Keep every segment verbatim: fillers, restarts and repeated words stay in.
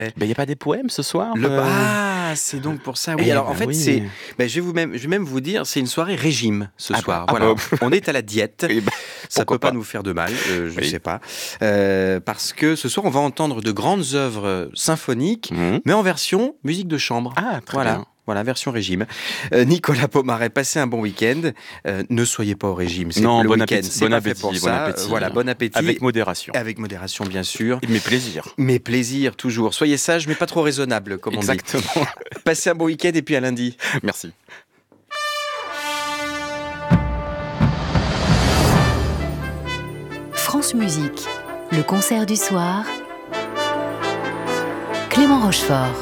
Ben, y a pas des poèmes ce soir? Le... euh Ah, c'est donc pour ça. Oui, Eh alors ben en fait, oui. c'est. Ben, je, vais vous même, je vais même vous dire, c'est une soirée régime ce Ah soir. bah, ah Voilà. bah. On est à la diète. Eh ben, Ça pourquoi peut pas, pas nous faire de mal, euh, je ne Oui. sais pas. Euh, parce que ce soir, on va entendre de grandes œuvres symphoniques, Mhm. mais en version musique de chambre. Ah, très Voilà. bien. Voilà, version régime. Euh, Nicolas Pomaret, passez un bon week-end. Euh, ne soyez pas au régime. C'est Non, le bon week-end, appétit, c'est bon pas fait appétit, pour bon ça. appétit. Euh, Voilà, bon appétit. Avec modération. Avec modération, bien sûr. Et mes plaisirs. Mais plaisir, toujours. Soyez sages, mais pas trop raisonnables, comme on dit. Exactement. Passez un bon week-end et puis à lundi. Merci. France Musique, le concert du soir. Clément Rochefort.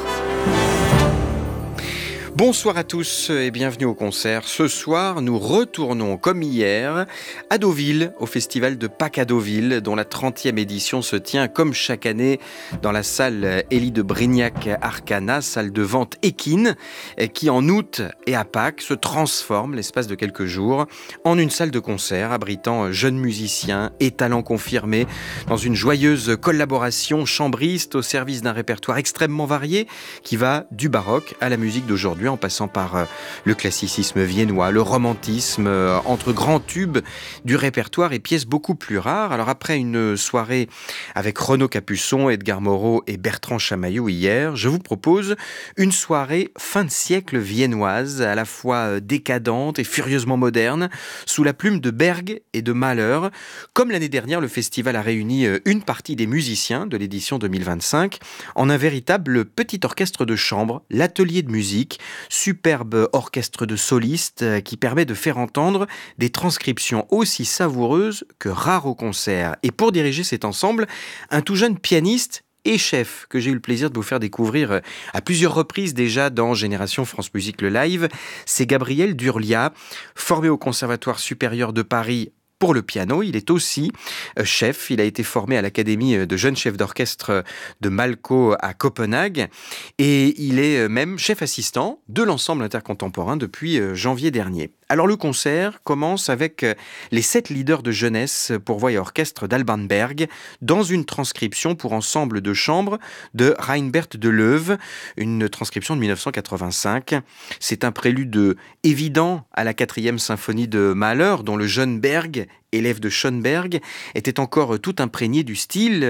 Bonsoir à tous et bienvenue au concert. Ce soir, nous retournons comme hier à Deauville, au festival de Pâques à Deauville, dont la trentième édition se tient comme chaque année dans la salle Élie de Brignac-Arcana, salle de vente équine, qui en août et à Pâques se transforme l'espace de quelques jours en une salle de concert abritant jeunes musiciens et talents confirmés dans une joyeuse collaboration chambriste au service d'un répertoire extrêmement varié qui va du baroque à la musique d'aujourd'hui, en passant par euh, le classicisme viennois, le romantisme, euh, entre grands tubes du répertoire et pièces beaucoup plus rares. Alors après une soirée avec Renaud Capuçon, Edgar Moreau et Bertrand Chamaillou hier, je vous propose une soirée fin de siècle viennoise, à la fois décadente et furieusement moderne, sous la plume de Berg et de Mahler. Comme l'année dernière, le festival a réuni une partie des musiciens de l'édition deux mille vingt-cinq en un véritable petit orchestre de chambre, l'atelier de musique, superbe orchestre de solistes qui permet de faire entendre des transcriptions aussi savoureuses que rares au concert. Et pour diriger cet ensemble, un tout jeune pianiste et chef que j'ai eu le plaisir de vous faire découvrir à plusieurs reprises déjà dans Génération France Musique le live, c'est Gabriel Durlia, formé au Conservatoire supérieur de Paris pour le piano. Il est aussi chef. Il a été formé à l'Académie de jeunes chefs d'orchestre de Malco à Copenhague et il est même chef assistant de l'ensemble intercontemporain depuis janvier dernier. Alors le concert commence avec les sept leaders de jeunesse pour voix et orchestre d'Alban Berg dans une transcription pour ensemble de chambre de Reinbert Deleuve, une transcription de dix-neuf cent quatre-vingt-cinq. C'est un prélude évident à la quatrième symphonie de Mahler, dont le jeune Berg, élève de Schoenberg, était encore tout imprégné du style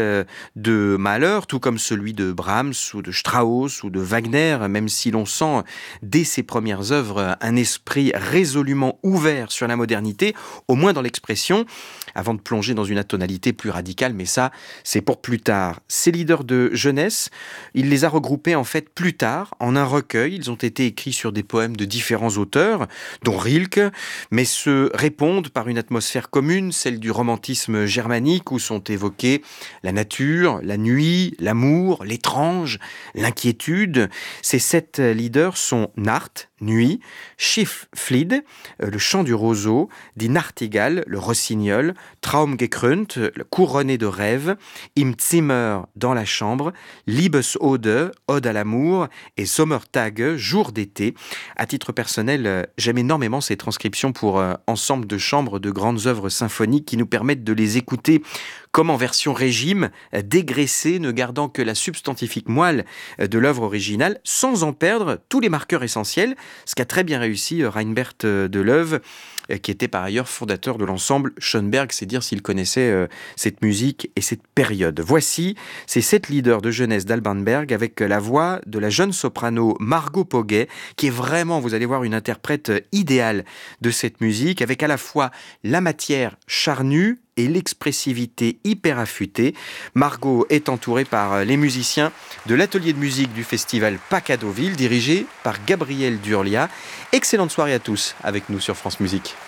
de Mahler, tout comme celui de Brahms ou de Strauss ou de Wagner, même si l'on sent dès ses premières œuvres un esprit résolument ouvert sur la modernité, au moins dans l'expression, avant de plonger dans une atonalité plus radicale, mais ça, c'est pour plus tard. Ces leaders de jeunesse, il les a regroupés en fait plus tard en un recueil. Ils ont été écrits sur des poèmes de différents auteurs, dont Rilke, mais se répondent par une atmosphère commune, celle du romantisme germanique, où sont évoqués la nature, la nuit, l'amour, l'étrange, l'inquiétude. Ces sept leaders sont Nacht, Nuit, Schifflied, le chant du roseau, Die Nachtigall, le rossignol, Traumgekrönt, le couronné de rêve, Im Zimmer, dans la chambre, Liebesode, ode à l'amour, et Sommertage, jour d'été. À titre personnel, j'aime énormément ces transcriptions pour euh, ensemble de chambres de grandes œuvres symphoniques qui nous permettent de les écouter comme en version régime, dégraissée, ne gardant que la substantifique moelle de l'œuvre originale, sans en perdre tous les marqueurs essentiels, ce qu'a très bien réussi Reinbert Deleuve, qui était par ailleurs fondateur de l'ensemble Schoenberg, c'est dire s'il connaissait euh, cette musique et cette période. Voici ces sept leaders de jeunesse d'Alban Berg avec la voix de la jeune soprano Margot Poguet, qui est vraiment, vous allez voir, une interprète idéale de cette musique, avec à la fois la matière charnue et l'expressivité hyper affûtée. Margot est entourée par les musiciens de l'atelier de musique du festival Pâques à Deauville, dirigé par Gabriel Durlia. Excellente soirée à tous avec nous sur France Musique.